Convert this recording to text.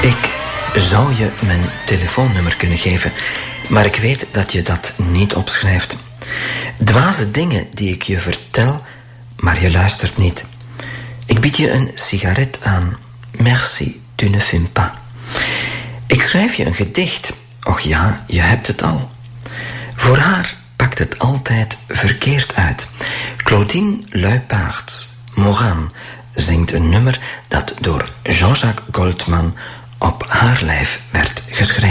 Ik zou je mijn telefoonnummer kunnen geven, maar ik weet dat je dat niet opschrijft. Dwaze dingen die ik je vertel, maar je luistert niet. Ik bied je een sigaret aan. Merci, tu ne fumes pas. Ik schrijf je een gedicht. Och ja, je hebt het al. Voor haar pakt het altijd verkeerd uit. Claudine Luipaerts Moran zingt een nummer dat door Jean-Jacques Goldman op haar lijf werd geschreven.